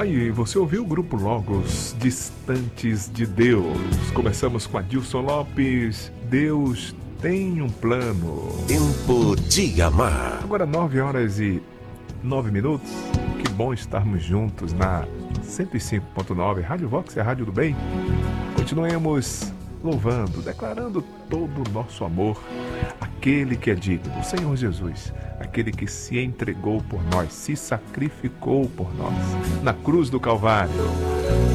Aí, você ouviu o Grupo Logos, Distantes de Deus. Começamos com Adilson Lopes, Deus tem um plano. Tempo de amar. Agora 9h09. Que bom estarmos juntos na 105.9, Rádio Vox, é a Rádio do Bem. Continuemos louvando, declarando todo o nosso amor àquele que é digno, o Senhor Jesus, aquele que se entregou por nós, se sacrificou por nós, na cruz do Calvário.